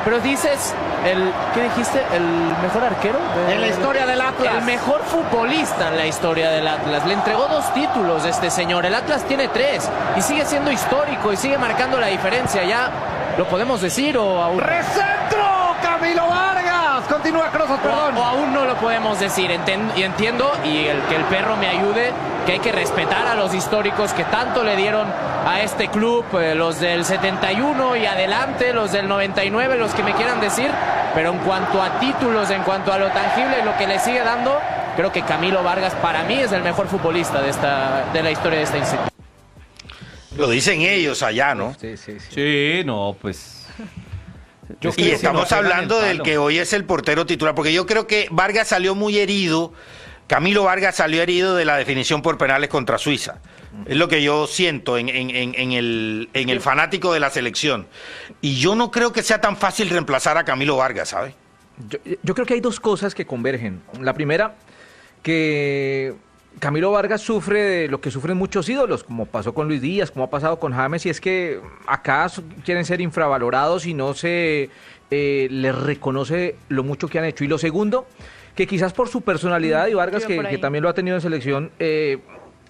Pero dices, ¿qué dijiste? ¿El mejor arquero? En la historia del Atlas. El mejor futbolista en la historia del Atlas. Le entregó 2 títulos este señor. El Atlas tiene 3 y sigue siendo histórico y sigue marcando la diferencia. ¿Ya lo podemos decir o aún? ¡Recentro! ¡Camilo Vargas! Continúa Crozas, perdón. O aún no lo podemos decir. Y entiendo, y que el perro me ayude, que hay que respetar a los históricos que tanto le dieron a este club, los del 71 y adelante, los del 99, los que me quieran decir, pero en cuanto a títulos, en cuanto a lo tangible, lo que le sigue dando, creo que Camilo Vargas para mí es el mejor futbolista de la historia de esta institución. Lo dicen ellos allá, ¿no? Sí, no, pues... Y estamos hablando del que hoy es el portero titular, porque yo creo que Vargas salió muy herido. Camilo Vargas salió herido de la definición por penales contra Suiza. Es lo que yo siento en el fanático de la selección. Y yo no creo que sea tan fácil reemplazar a Camilo Vargas, ¿sabes? Yo creo que hay 2 cosas que convergen. La primera, que Camilo Vargas sufre de lo que sufren muchos ídolos, como pasó con Luis Díaz, como ha pasado con James, y es que acá quieren ser infravalorados y no se les reconoce lo mucho que han hecho. Y lo segundo, que quizás por su personalidad, y Vargas, que también lo ha tenido en selección, él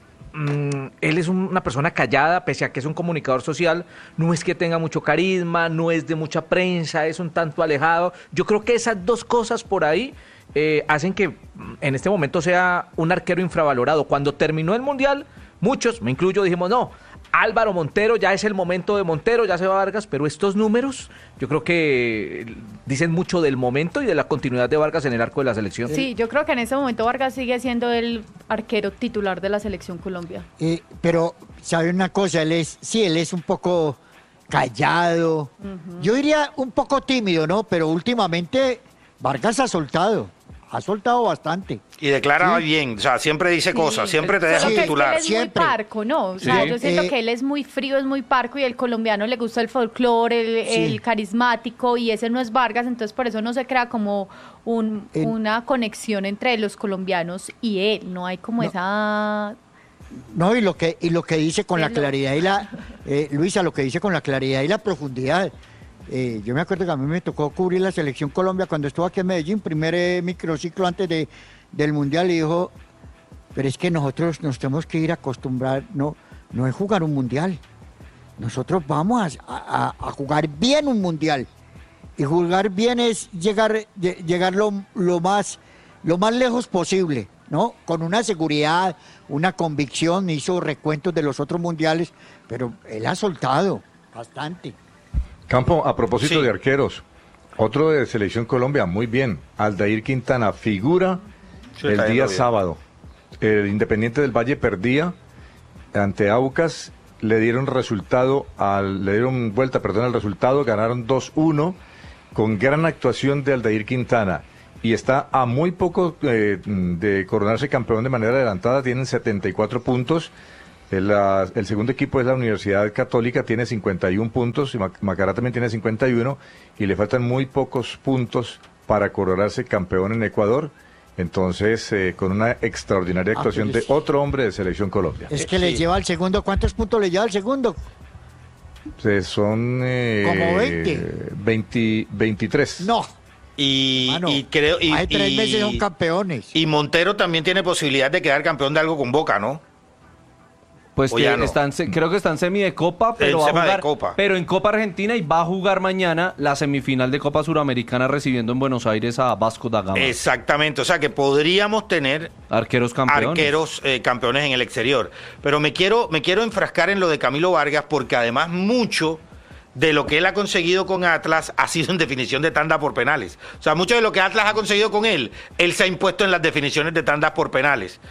es una persona callada, pese a que es un comunicador social, no es que tenga mucho carisma, no es de mucha prensa, es un tanto alejado. Yo creo que esas 2 cosas por ahí hacen que en este momento sea un arquero infravalorado. Cuando terminó el Mundial, muchos, me incluyo, dijimos, no, Álvaro Montero, ya es el momento de Montero, ya se va Vargas, pero estos números yo creo que dicen mucho del momento y de la continuidad de Vargas en el arco de la selección. Sí, yo creo que en ese momento Vargas sigue siendo el arquero titular de la selección Colombia. Pero, ¿sabe una cosa? Él es un poco callado, yo diría un poco tímido, ¿no? Pero últimamente Vargas ha soltado bastante. Y declara bien, o sea, siempre dice cosas, siempre te deja titular. Él es muy parco, ¿no? O sea, yo siento que él es muy frío, es muy parco, y el colombiano le gusta el folclore, el carismático, y ese no es Vargas, entonces por eso no se crea como una conexión entre los colombianos y él, no hay como esa... No, y lo que dice con la claridad y Luisa, lo que dice con la claridad y la profundidad. Yo me acuerdo que a mí me tocó cubrir la selección Colombia cuando estuve aquí en Medellín, primer microciclo antes del Mundial, y dijo, pero es que nosotros nos tenemos que ir a acostumbrar, no es jugar un Mundial, nosotros vamos a jugar bien un Mundial, y jugar bien es llegar lo más lejos posible, ¿no? Con una seguridad, una convicción, hizo recuentos de los otros mundiales, pero él ha soltado bastante. Campo, a propósito de arqueros, otro de Selección Colombia, muy bien, Aldair Quintana, figura el día sábado. El Independiente del Valle perdía ante Aucas, le dieron vuelta al resultado, ganaron 2-1 con gran actuación de Aldair Quintana. Y está a muy poco de coronarse campeón de manera adelantada, tienen 74 puntos. El segundo equipo es la Universidad Católica, tiene 51 puntos, y Macará también tiene 51, y le faltan muy pocos puntos para coronarse campeón en Ecuador. Entonces, con una extraordinaria actuación de otro hombre de Selección Colombia. Es que le lleva al segundo, ¿cuántos puntos le lleva al segundo? Son... como 20. 23. No. Y creo... Hace 3 meses son campeones. Y Montero también tiene posibilidad de quedar campeón de algo con Boca, ¿no? Pues creo que está en semi de Copa, pero va a jugar, pero en Copa Argentina, y va a jugar mañana la semifinal de Copa Suramericana recibiendo en Buenos Aires a Vasco da Gama. Exactamente, o sea que podríamos tener arqueros campeones en el exterior. Pero me quiero enfrascar en lo de Camilo Vargas, porque además mucho de lo que él ha conseguido con Atlas ha sido en definición de tanda por penales. O sea, mucho de lo que Atlas ha conseguido con él se ha impuesto en las definiciones de tandas por penales.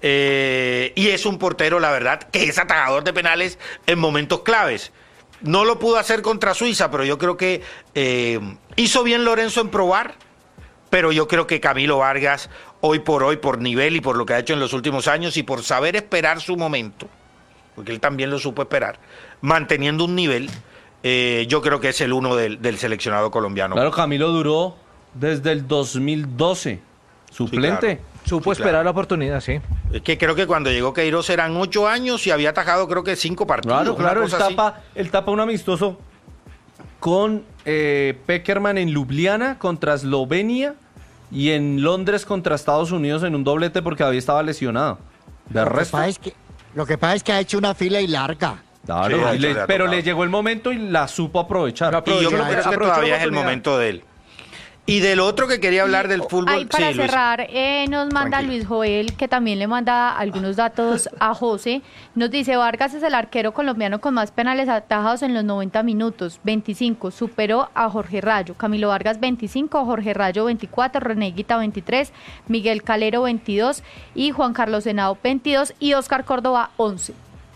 Y es un portero, la verdad, que es atajador de penales en momentos claves. No lo pudo hacer contra Suiza, pero yo creo que hizo bien Lorenzo en probar, pero yo creo que Camilo Vargas, hoy, por nivel y por lo que ha hecho en los últimos años y por saber esperar su momento, porque él también lo supo esperar, manteniendo un nivel, yo creo que es el uno del seleccionado colombiano. Claro, Camilo duró desde el 2012, suplente. Sí, claro. Supo esperar la oportunidad, sí. Es que creo que cuando llegó Queiroz eran 8 años y había atajado creo que 5 partidos. Claro, él tapa un amistoso con Pekerman en Ljubljana contra Eslovenia y en Londres contra Estados Unidos en un doblete porque había estado lesionado. Lo que pasa es que ha hecho una fila y larga. Claro, pero le llegó el momento y la supo aprovechar. Y yo creo que todavía es el momento de él. Y del otro que quería hablar del fútbol... Ahí para cerrar, nos manda Luis Joel, que también le manda algunos datos a José. Nos dice, Vargas es el arquero colombiano con más penales atajados en los 90 minutos, 25. Superó a Jorge Rayo. Camilo Vargas, 25. Jorge Rayo, 24. René Guita, 23. Miguel Calero, 22. Y Juan Carlos Henao, 22. Y Oscar Córdoba, 11.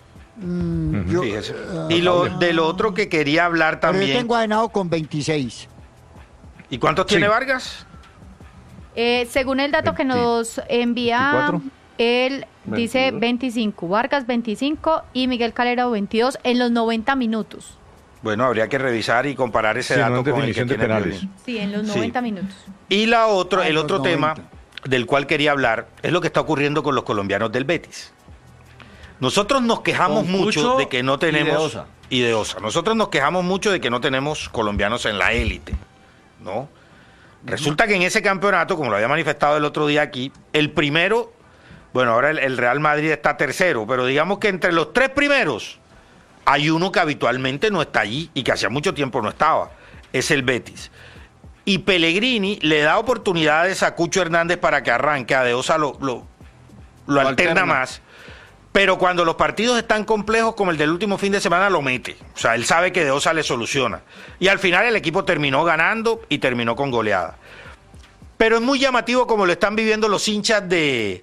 Y del otro que quería hablar también... Pero yo tengo a Henao con 26. ¿Y cuántos tiene Vargas? Según el dato que nos envía, 24. Él dice 25, Vargas 25 y Miguel Calero 22 en los 90 minutos. Bueno, habría que revisar y comparar ese dato con el que tiene penales. Sí, en los 90 minutos. Y el otro tema del cual quería hablar es lo que está ocurriendo con los colombianos del Betis. Nosotros nos quejamos mucho de que no tenemos... Y de Osa. Nosotros nos quejamos mucho de que no tenemos colombianos en la élite. ¿No? Resulta que en ese campeonato, como lo había manifestado el otro día aquí, el primero, bueno, ahora el Real Madrid está tercero, pero digamos que entre los 3 primeros hay uno que habitualmente no está allí y que hacía mucho tiempo no estaba, es el Betis. Y Pellegrini le da oportunidades a Cucho Hernández para que arranque, a De Osa lo alterna más. Pero cuando los partidos están complejos, como el del último fin de semana, lo mete. O sea, él sabe que De Osa le soluciona. Y al final el equipo terminó ganando y terminó con goleada. Pero es muy llamativo como lo están viviendo los hinchas del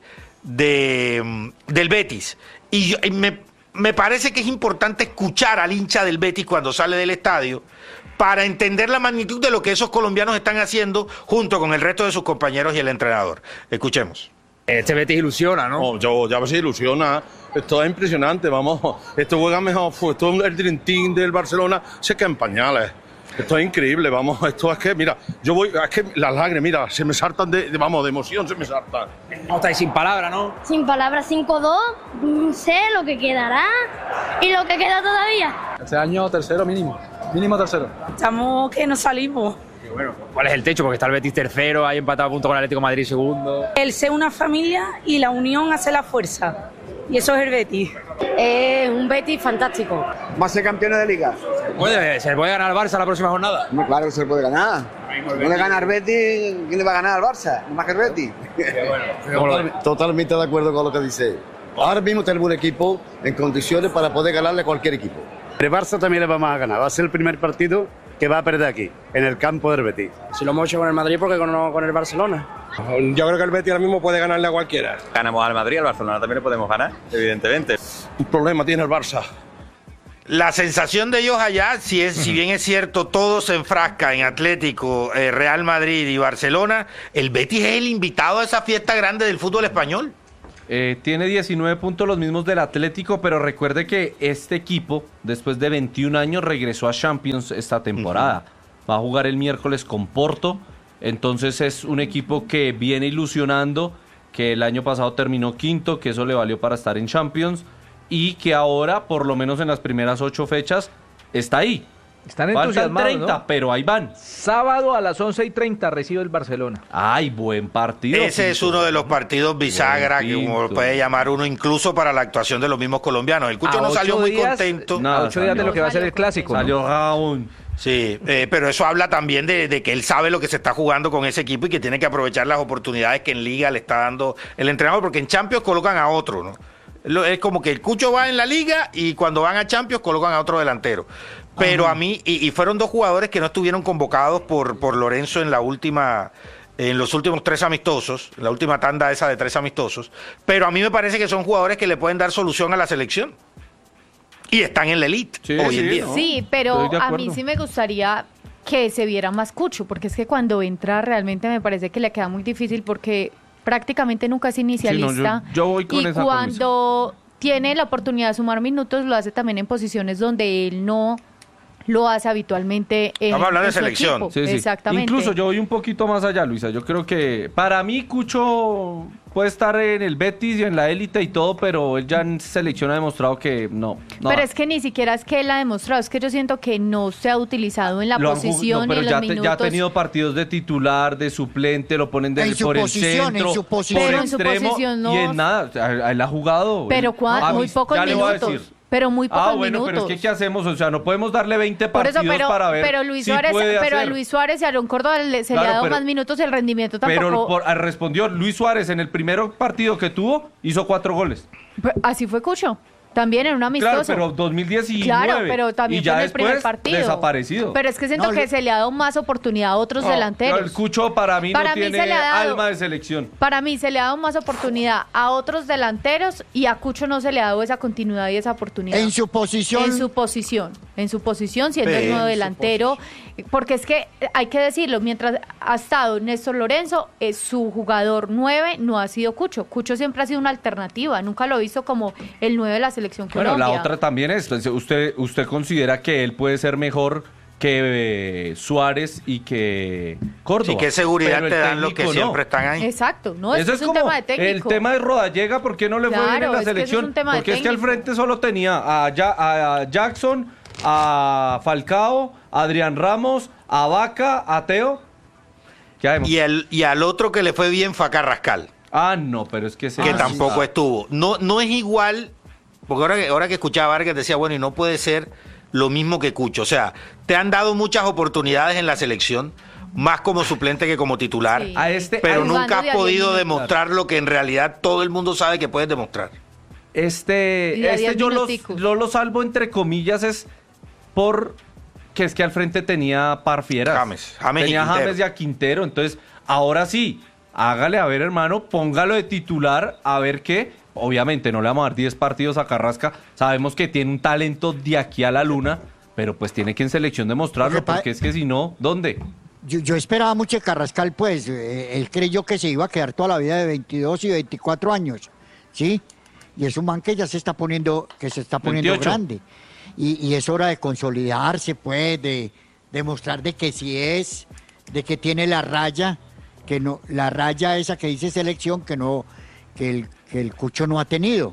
Betis. Y me parece que es importante escuchar al hincha del Betis cuando sale del estadio para entender la magnitud de lo que esos colombianos están haciendo junto con el resto de sus compañeros y el entrenador. Escuchemos. Este Betis ilusiona, ¿no? Ya se ilusiona. Esto es impresionante, vamos. Esto juega mejor. Esto es el Dream Team del Barcelona. Se queda en pañales. Esto es increíble, vamos. Esto es que, mira, es que las lágrimas, mira, se me saltan de emoción, se me saltan. No estáis sin palabras, ¿no? Sin palabras, 5-2. No sé lo que quedará y lo que queda todavía. Este año tercero mínimo. Mínimo tercero. Estamos que no salimos. Bueno, ¿cuál es el techo? Porque está el Betis tercero, ahí empatado a punto con el Atlético de Madrid segundo. El ser una familia y la unión hace la fuerza. Y eso es el Betis. Es un Betis fantástico. ¿Va a ser campeón de liga? ¿Se le puede ganar al Barça la próxima jornada? No, claro que se le puede ganar. No le gana al Betis, ¿quién le va a ganar al Barça? Más que el Betis. Totalmente de acuerdo con lo que dice. Ahora mismo tenemos un equipo en condiciones para poder ganarle a cualquier equipo. El Barça también le vamos a ganar. Va a ser el primer partido que va a perder aquí, en el campo del Betis. Si lo hemos hecho con el Madrid, ¿por qué no con el Barcelona? Yo creo que el Betis ahora mismo puede ganarle a cualquiera. Ganamos al Madrid, al Barcelona también le podemos ganar, evidentemente. Un problema tiene el Barça. La sensación de ellos allá, si bien es cierto, todo se enfrasca en Atlético, Real Madrid y Barcelona, el Betis es el invitado a esa fiesta grande del fútbol español. Tiene 19 puntos, los mismos del Atlético, pero recuerde que este equipo, después de 21 años, regresó a Champions esta temporada. Va a jugar el miércoles con Porto, entonces es un equipo que viene ilusionando, que el año pasado terminó quinto, que eso le valió para estar en Champions, y que ahora, por lo menos en las primeras 8 fechas, está ahí. Están entusiasmados, 30, ¿no? Pero ahí van. Sábado a las 11:30 recibe el Barcelona. ¡Ay, buen partido! Ese es uno de los partidos bisagra, que como puede llamar uno, incluso para la actuación de los mismos colombianos. El Cucho no salió muy contento. A 8 días de lo que va a ser el Clásico. Salió Raúl. Sí, pero eso habla también de que él sabe lo que se está jugando con ese equipo y que tiene que aprovechar las oportunidades que en Liga le está dando el entrenador, porque en Champions colocan a otro, ¿no? Es como que el Cucho va en la Liga y cuando van a Champions colocan a otro delantero. Pero a mí, y fueron 2 jugadores que no estuvieron convocados por Lorenzo en los últimos 3 amistosos, en la última tanda esa de 3 amistosos, pero a mí me parece que son jugadores que le pueden dar solución a la selección. Y están en la elite hoy en día. ¿No? Sí, pero a mí sí me gustaría que se viera más Cucho, porque es que cuando entra realmente me parece que le queda muy difícil porque prácticamente nunca es inicialista. Sí, yo voy con y esa cuando tiene la oportunidad de sumar minutos, lo hace también en posiciones donde él no lo hace habitualmente en Estamos hablando de su selección. equipo. Sí, sí. Exactamente. Incluso yo voy un poquito más allá, Luisa. Yo creo que para mí Cucho puede estar en el Betis y en la élite y todo, pero él ya en selección ha demostrado que no. Pero es que ni siquiera es que él ha demostrado, es que yo siento que no se ha utilizado en la posición pero y en los minutos. ya ha tenido partidos de titular, de suplente, lo ponen por el centro, en su posición. por Pero en su extremo, posición no. y en nada, él ha jugado. Pero muy pocos ya le voy a minutos. decir. Pero muy pocos bueno, minutos. pero es que ¿qué hacemos? O sea, no podemos darle 20 Por partidos eso, para ver pero Luis si Suárez, puede pero a hacer. Luis Suárez y a Aaron Córdoba se le ha dado más minutos y el rendimiento tampoco. Pero respondió Luis Suárez en el primer partido que tuvo, hizo 4 goles. Así fue Cucho. También en un amistoso. Claro, pero 2019. Claro, pero también y ya fue en el primer después, partido. desaparecido. Pero es que siento que se le ha dado más oportunidad a otros delanteros. El Cucho para mí no tiene alma de selección. Para mí se le ha dado más oportunidad a otros delanteros y a Cucho no se le ha dado esa continuidad y esa oportunidad. En su posición. En su posición, siendo el nuevo delantero. Porque es que hay que decirlo, mientras ha estado Néstor Lorenzo, su jugador 9 no ha sido Cucho. Cucho siempre ha sido una alternativa, nunca lo he visto como el 9 de la selección Colombia. Bueno, la otra también es, usted considera que él puede ser mejor que Suárez y que Córdoba. Sí, qué seguridad te dan los que no. siempre están ahí. Exacto, no, eso es un tema de técnico. El tema de Rodallega, ¿por qué no le fue bien en la selección? Porque es que al frente solo tenía a Jackson, a Falcao, a Adrián Ramos, a Vaca, a Teo. Y al otro que le fue bien fue a Carrascal. No, pero es que tampoco estuvo. No es igual, porque ahora que escuchaba a Vargas decía, bueno, y no puede ser lo mismo que Cucho. O sea, te han dado muchas oportunidades en la selección, más como suplente que como titular, pero nunca has podido demostrar lo que en realidad todo el mundo sabe que puedes demostrar. Yo lo salvo entre comillas es por que es que al frente tenía par fieras. James tenía y Quintero. James y a Quintero. Entonces, ahora sí, hágale a ver, hermano, póngalo de titular, a ver qué. Obviamente no le vamos a dar 10 partidos a Carrasca. Sabemos que tiene un talento de aquí a la luna, pero pues tiene que en selección demostrarlo, porque es que si no, ¿dónde? Yo esperaba mucho de Carrascal, pues. Él creyó que se iba a quedar toda la vida de 22 y 24 años, ¿sí? Y es un man que ya se está poniendo 28. Grande. Y es hora de consolidarse, pues, de demostrar de que sí es, de que tiene la raya, que no, la raya esa que dice selección, que el Cucho no ha tenido.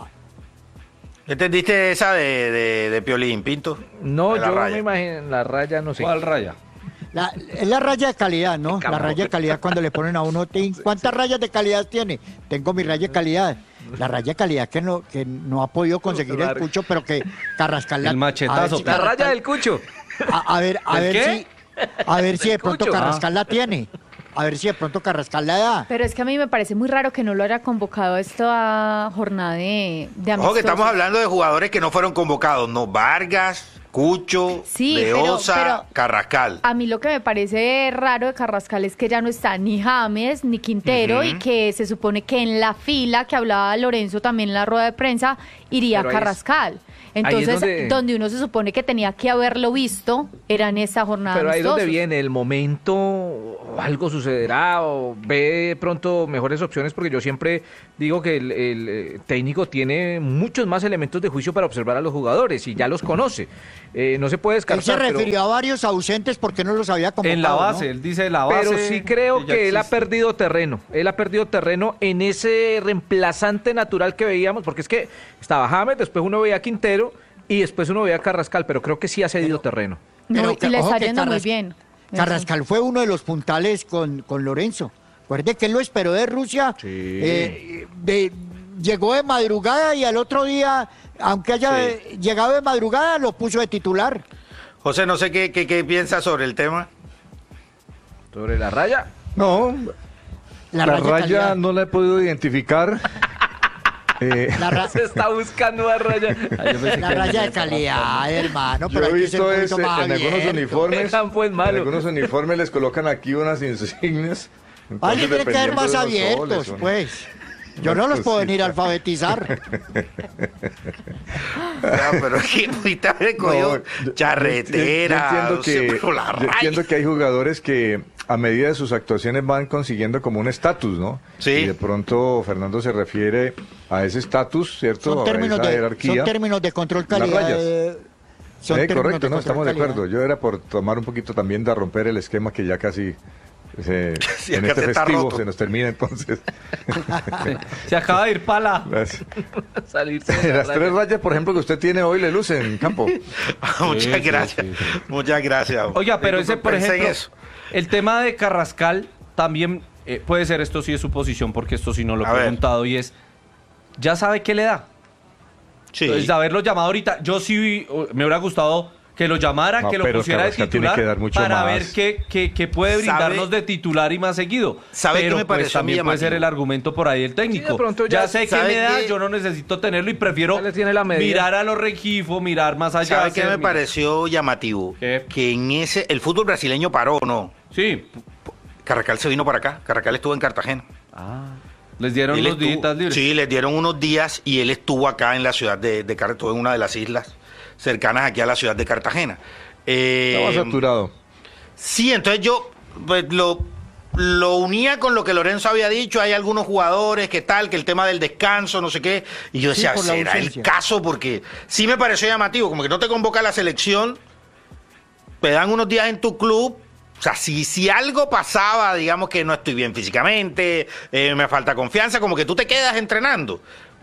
¿Entendiste esa de Piolín, Pinto? No, de yo raya. me imagino, la raya no sé. ¿Cuál raya? Es la raya de calidad, ¿no? La raya de calidad cuando le ponen a uno, ¿cuántas rayas de calidad tiene? Tengo mi raya de calidad. La raya de calidad que no ha podido conseguir el Cucho, pero que Carrascal el machetazo. La raya del Cucho. A ver si de pronto Carrascal la tiene. A ver si de pronto Carrascal la da. Pero es que a mí me parece muy raro que no lo haya convocado a esta jornada de amistosos. Ojo que estamos hablando de jugadores que no fueron convocados, no Vargas, Cucho, Leosa, pero Carrascal. A mí lo que me parece raro de Carrascal es que ya no está ni James ni Quintero y que se supone que en la fila que hablaba Lorenzo también en la rueda de prensa iría Carrascal. Entonces, donde uno se supone que tenía que haberlo visto era en esa jornada. Pero ahí es donde viene el momento, algo sucederá o ve pronto mejores opciones, porque yo siempre digo que el técnico tiene muchos más elementos de juicio para observar a los jugadores y ya los conoce. No se puede descartar. Él se refirió a varios ausentes porque no los había convocado. En la base, ¿no? Él dice la base. Pero sí creo que él ha perdido terreno. Él ha perdido terreno en ese reemplazante natural que veíamos, porque es que estaba James, después uno veía a Quintero y después uno veía a Carrascal, pero creo que sí ha cedido terreno. No, y le está yendo muy bien. Carrascal fue uno de los puntales con Lorenzo. Recuerde que él lo esperó de Rusia. Sí. Llegó de madrugada y al otro día, aunque haya llegado de madrugada, lo puso de titular. José, no sé qué piensas sobre el tema. ¿Sobre la raya? No, la raya no la he podido identificar. Se está buscando la raya. La raya de calidad, hermano. Yo he visto eso en algunos uniformes. Pues, en algunos uniformes les colocan aquí unas insignias. Alguien tiene que ser más abiertos, pues. Yo no los puedo venir a alfabetizar. Pero que ahorita me cogió charretera. Yo entiendo que hay jugadores que a medida de sus actuaciones van consiguiendo como un estatus, ¿no? Sí. Y de pronto Fernando se refiere a ese estatus, ¿cierto? Son términos a esa jerarquía. Son términos de control calidad. son términos correcto, de no, estamos de calidad. acuerdo. Yo era por tomar un poquito también de romper el esquema que ya casi Sí, en acá este se está festivo roto. se nos termina entonces. Se acaba de ir pala. Salirse de la Las raya. 3 rayas, por ejemplo, que usted tiene hoy le lucen en campo. Muchas gracias. Muchas gracias. Oiga, pero ese, por Pensé en ejemplo, eso. el tema de Carrascal también puede ser, esto sí es suposición, porque esto sí no lo he A ver. preguntado, y es, ¿ya sabe qué le da? Sí. Entonces, haberlo llamado ahorita, yo sí me hubiera gustado que lo llamara, No, que lo pero pusiera de Carrascal tiene titular que dar mucho para más. ver qué puede brindarnos ¿Sabe? de titular y más seguido. ¿Sabe pero qué me pues, pareció también puede ser llamativo? el argumento por ahí del técnico. Sí, de pronto ya ya sé que ¿sabe me da, qué? yo no necesito tenerlo y prefiero Ya le tiene la medida. mirar a los Rengifo, mirar más allá. ¿Sabe qué hacer- me pareció llamativo? ¿Qué? Que en el fútbol brasileño paró, ¿no? Sí. Carrascal se vino para acá. Carrascal estuvo en Cartagena. Les dieron Él los estuvo- días libres. Sí, les dieron unos días y él estuvo acá en la ciudad de Cartagena, estuvo en una de las islas cercanas aquí a la ciudad de Cartagena. Estaba saturado. Sí, entonces yo pues, lo unía con lo que Lorenzo había dicho. Hay algunos jugadores que tal, que el tema del descanso, no sé qué. Y yo Sí, decía, por la ¿será el ausencia. caso? Porque sí me pareció llamativo, como que no te convoca a la selección, te dan unos días en tu club. O sea, si algo pasaba, digamos que no estoy bien físicamente, me falta confianza, como que tú te quedas entrenando.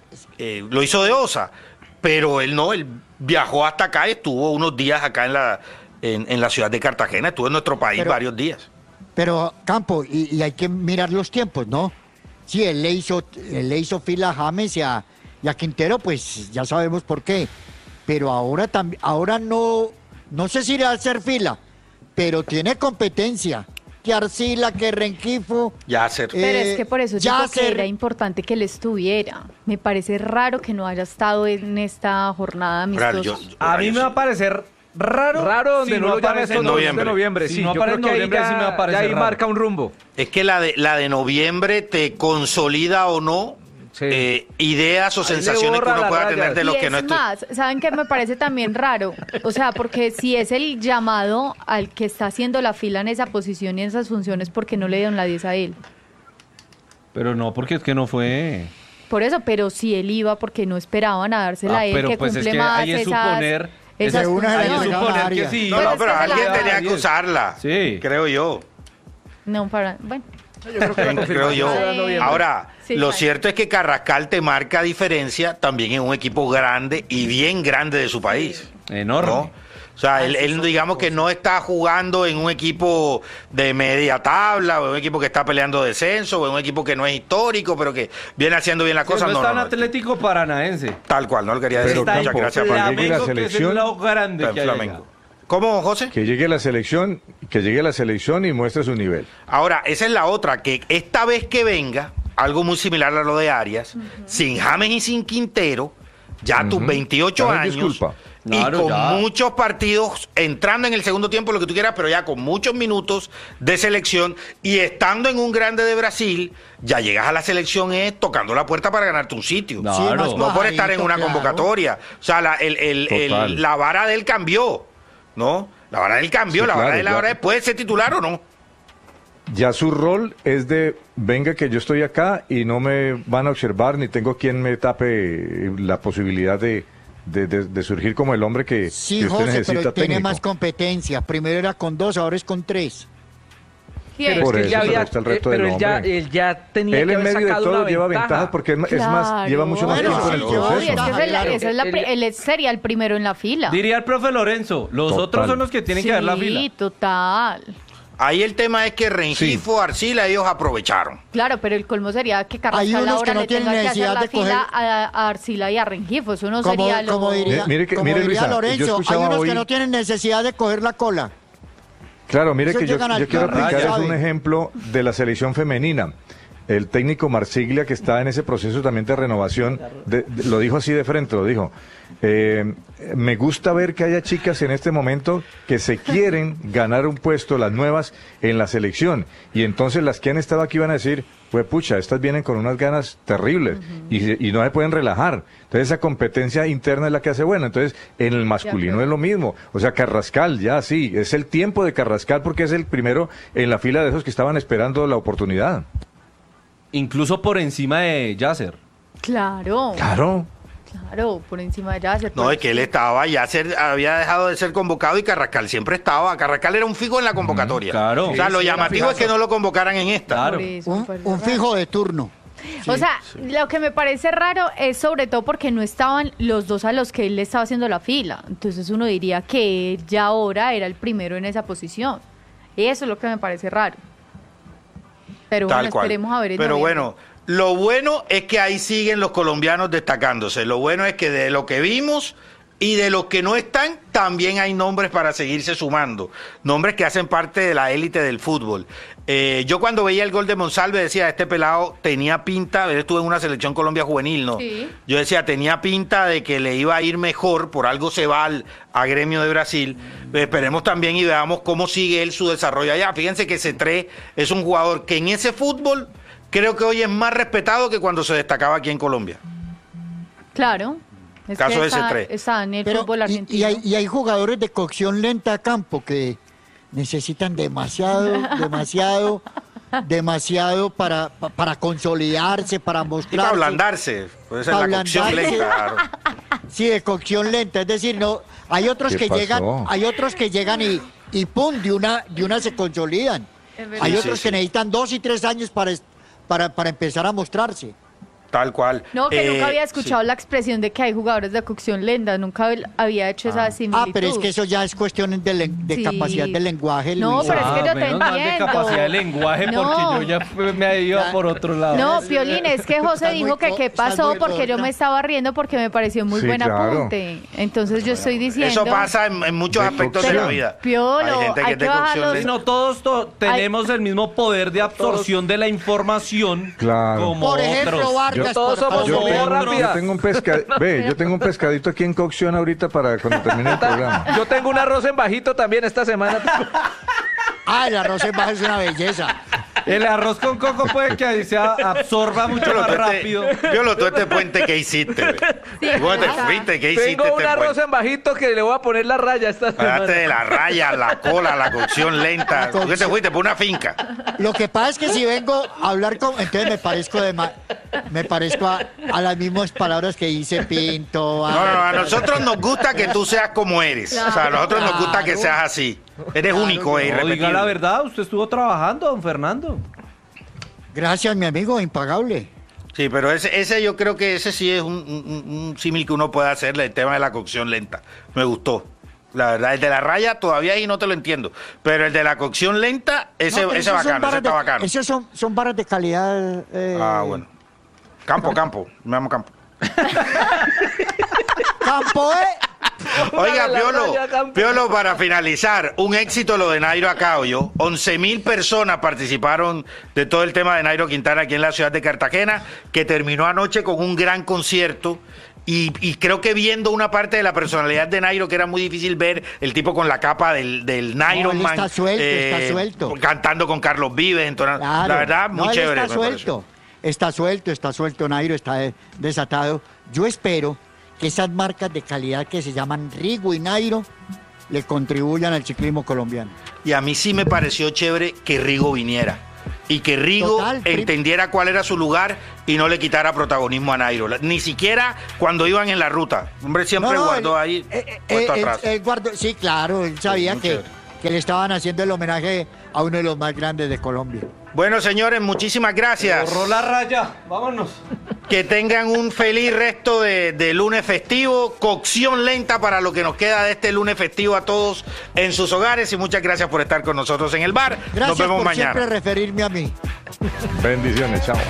Lo hizo de Osa, pero él no, él viajó hasta acá y estuvo unos días acá en la ciudad de Cartagena, estuvo en nuestro país Pero- varios días. Pero, Campo, y hay que mirar los tiempos, ¿no? Sí, él le hizo fila a James y a Quintero, pues ya sabemos por qué. Pero ahora no sé si irá a hacer fila, pero tiene competencia. Que Arcila, que Rengifo. Yasser. Pero es que por eso digo que Yasser. era importante que él estuviera. Me parece raro que no haya estado en esta jornada Raro, amistosa. A mí me va a parecer raro Donde si no lo llame aparece estos en meses de noviembre. noviembre. Si Sí, no yo aparece creo en que ahí noviembre, sí me va a parecer ya ahí raro. marca un rumbo. Es que la de noviembre te consolida o no ideas o Ahí le sensaciones que borra uno la pueda raya. tener de los Y que es no estoy. más, ¿saben qué me parece también raro? O sea, porque si es el llamado al que está haciendo la fila en esa posición y en esas funciones, ¿por qué no le dieron la 10 a él? Pero no, porque es que no fue. Por eso, pero si él iba, porque no esperaban a dársela a él, pero que pues es cumple que más ahí es esas, suponer. esas De una Hay que funciones. suponer que Arias. sí. No, Pero no, es pero que se alguien la- tenía que usarla. Sí. Creo yo. No, para, bueno. Creo yo. Sí. Ahora, Sí, lo claro. cierto es que Carrascal te marca diferencia también en un equipo grande y bien grande de su país. Enorme. ¿no? O sea, él digamos que no está jugando en un equipo de media tabla, o en un equipo que está peleando descenso, o en un equipo que no es histórico, pero que viene haciendo bien las cosas. no No, está no, en no. Atlético Paranaense. Tal cual, no lo quería decir. Pero Está Muchas Campo, gracias, cuando Pablo. llegue la Flamengo, que es el selección- lado grande Está que en hay Flamengo. allá. ¿Cómo, José? Que llegue la selección y muestre su nivel. Ahora, esa es la otra, que esta vez que venga, algo muy similar a lo de Arias, sin James y sin Quintero, ya tus 28 Ya no es años, disculpa. y Claro, con ya. muchos partidos, entrando en el segundo tiempo, lo que tú quieras, pero ya con muchos minutos de selección, y estando en un grande de Brasil, ya llegas a la selección tocando la puerta para ganarte un sitio. Claro. Sí, más No por estar en bajadito, una claro. convocatoria. O sea, Total. la vara de él cambió, ¿no? La vara de él cambió, Sí, la vara claro, de él ya. ahora es, ¿puede ser titular o no? Ya su rol es de, venga que yo estoy acá y no me van a observar ni tengo quien me tape la posibilidad de surgir como el hombre que Sí, usted José, necesita pero tiene técnico. más competencia. Primero era con 2, ahora es con 3. ¿Quién? Por él eso, ya pero había, está el reto del pero hombre. él ya tenía Él que en haber medio de sacado todo una lleva ventaja. ventajas porque es más, lleva mucho más Claro. tiempo en el Bueno, sí, proceso. Y es que esa es la- Claro. esa es él sería el primero en la fila. Diría el profe Lorenzo, los Total. otros son los que tienen que dar la fila. Sí, total. Ahí el tema es que Rengifo, Arcila, ellos aprovecharon. Claro, pero el colmo sería que Hay Carrascal unos ahora que no le tenga tienen que hacer necesidad la de coger- fila a Arcila y a Rengifo. Eso no Como, sería lo... como diría, Mire que- como mire, diría Luisa, yo Lorenzo, hay escuchaba unos hoy- que no tienen necesidad de coger la cola. Claro, mire Esos que yo llegan al quiero carro y aplicar saben. un ejemplo de la selección femenina. El técnico Marsiglia, que está en ese proceso también de renovación, lo dijo así de frente, lo dijo. Me gusta ver que haya chicas en este momento que se quieren ganar un puesto, las nuevas, en la selección. Y entonces las que han estado aquí van a decir, pues pucha, estas vienen con unas ganas terribles y no se pueden relajar. Entonces esa competencia interna es la que hace bueno. Entonces en el masculino es lo mismo. O sea, Carrascal, ya sí, es el tiempo de Carrascal porque es el primero en la fila de esos que estaban esperando la oportunidad. Incluso por encima de Yasser. Claro. Claro. Claro, por encima de Yasser. No, es que él estaba, había dejado de ser convocado y Carrascal siempre estaba. Carrascal era un fijo en la convocatoria. Claro. O sea, lo llamativo es que no lo convocaran en esta. Claro. Un fijo de turno. O sea, lo que me parece raro es sobre todo porque no estaban los dos a los que él le estaba haciendo la fila. Entonces uno diría que ya ahora era el primero en esa posición. Eso es lo que me parece raro. Pero bueno, esperemos a ver. Pero bueno, lo bueno es que ahí siguen los colombianos destacándose. Lo bueno es que de lo que vimos y de los que no están, también hay nombres para seguirse sumando. Nombres que hacen parte de la élite del fútbol. Yo cuando veía el gol de Monsalve decía, este pelado tenía pinta, él estuvo en una selección Colombia juvenil, ¿no? Sí. Yo decía, tenía pinta de que le iba a ir mejor, por algo se va a Gremio de Brasil. Esperemos también y veamos cómo sigue él su desarrollo allá. Fíjense que Cetré es un jugador que en ese fútbol creo que hoy es más respetado que cuando se destacaba aquí en Colombia. Claro. Es caso que de está en el fútbol argentino. Y hay jugadores de cocción lenta a campo que necesitan demasiado para consolidarse, para mostrarse. Y para ablandarse. Puede ser la cocción lenta. Claro. Sí, de cocción lenta. Es decir, no, hay otros que llegan y pum, de una se consolidan. Hay otros que necesitan 2 y 3 años para empezar a mostrarse. Tal cual. No, que nunca había escuchado la expresión de que hay jugadores de cocción lenta, nunca había hecho esa similitud. Pero es que eso ya es cuestión de capacidad de lenguaje. No, Luisa. pero es que yo te entiendo. De capacidad de lenguaje, porque yo ya me he ido por otro lado. No, Piolín, es que José dijo que qué pasó porque yo me estaba riendo porque me pareció muy buen apunte. Entonces yo estoy diciendo... Eso pasa en muchos aspectos de la vida. Piolo, hay gente que te cocción lenta. No, todos tenemos el mismo poder de absorción de la información. Claro. Como por ejemplo, otros. Vargas. Todos somos Yo rápida. tengo un pescadito aquí en cocción ahorita para cuando termine el programa. Yo tengo un arroz en bajito también esta semana. El arroz en bajo es una belleza. El arroz con coco puede que se absorba mucho más rápido. Piolo, tú este puente que hiciste. ¿Cómo te fuiste? ¿Qué hiciste? Tengo un arroz en bajito que le voy a poner la raya esta semana. Pagaste de la raya, la cola, la cocción lenta. ¿Tú qué te fuiste? Por una finca. Lo que pasa es que si vengo a hablar con... Entonces me parezco a las mismas palabras que dice Pinto. No, a nosotros nos gusta que tú seas como eres. Claro, o sea, a nosotros nos gusta que seas así. Eres único e irrepetible. Diga la verdad, usted estuvo trabajando, don Fernando. Gracias, mi amigo, impagable. Sí, pero ese yo creo que ese sí es un símil que uno puede hacerle, el tema de la cocción lenta. Me gustó. La verdad, el de la raya todavía ahí no te lo entiendo. Pero el de la cocción lenta, ese bacano, ese está bacano. Esos son barras de calidad. Bueno. Campo. Me llamo Campo. Campo, Oiga, Piolo, para finalizar, un éxito lo de Nairo Acaoyo. 11,000 personas participaron de todo el tema de Nairo Quintana aquí en la ciudad de Cartagena, que terminó anoche con un gran concierto. Y creo que viendo una parte de la personalidad de Nairo que era muy difícil ver, el tipo con la capa del Nairo Man. Está suelto. Cantando con Carlos Vives, entonando. Claro. La verdad, muy chévere. Está suelto Nairo, está desatado. Yo espero que esas marcas de calidad que se llaman Rigo y Nairo le contribuyan al ciclismo colombiano. Y a mí sí me pareció chévere que Rigo viniera. Y que Rigo entendiera cuál era su lugar y no le quitara protagonismo a Nairo. Ni siquiera cuando iban en la ruta. Hombre, siempre guardó ahí, puesto atrás. Sí, claro, él sabía que le estaban haciendo el homenaje a uno de los más grandes de Colombia. Bueno, señores, muchísimas gracias. Borró la raya, vámonos. Que tengan un feliz resto de lunes festivo. Cocción lenta para lo que nos queda de este lunes festivo a todos en sus hogares. Y muchas gracias por estar con nosotros en el bar. Gracias nos vemos por mañana. Siempre referirme a mí. Bendiciones, chao.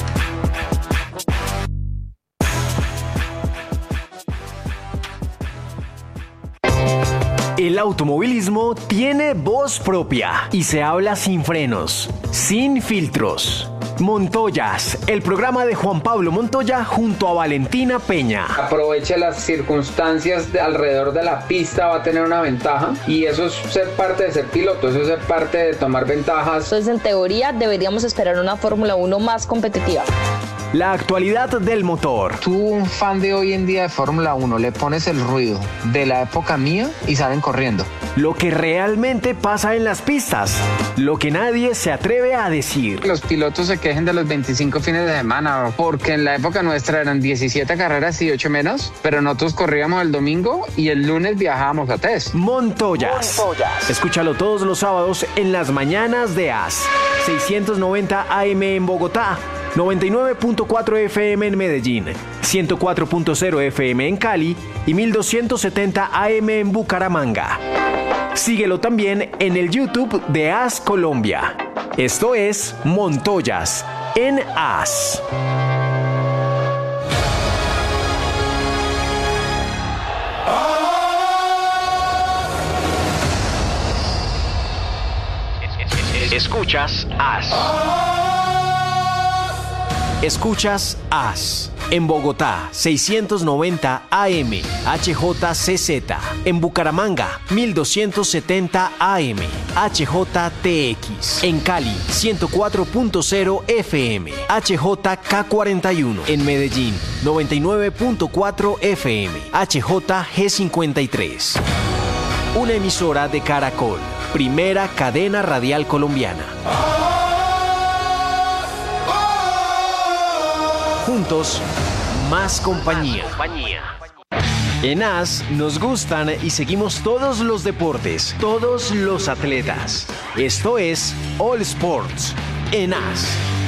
El automovilismo tiene voz propia y se habla sin frenos, sin filtros. Montoyas, el programa de Juan Pablo Montoya junto a Valentina Peña. Aproveche las circunstancias alrededor de la pista, va a tener una ventaja y eso es ser parte de ser piloto, eso es ser parte de tomar ventajas. Entonces, en teoría, deberíamos esperar una Fórmula 1 más competitiva. La actualidad del motor. Tú, un fan de hoy en día de Fórmula 1, le pones el ruido de la época mía y salen corriendo. Lo que realmente pasa en las pistas. Lo que nadie se atreve a decir. Los pilotos se quejen de los 25 fines de semana, porque en la época nuestra eran 17 carreras y 8 menos, pero nosotros corríamos el domingo y el lunes viajábamos a test. Montoyas. Escúchalo todos los sábados en las mañanas de AS. 690 AM en Bogotá, 99.4 FM en Medellín, 104.0 FM en Cali y 1270 AM en Bucaramanga. Síguelo también en el YouTube de AS Colombia. Esto es Montoyas en AS. Escuchas AS. Escuchas AS. En Bogotá, 690 AM, HJCZ. En Bucaramanga, 1270 AM, HJTX. En Cali, 104.0 FM, HJK41. En Medellín, 99.4 FM, HJG53. Una emisora de Caracol, primera cadena radial colombiana. Juntos, más compañía. En AS nos gustan y seguimos todos los deportes, todos los atletas. Esto es All Sports en AS.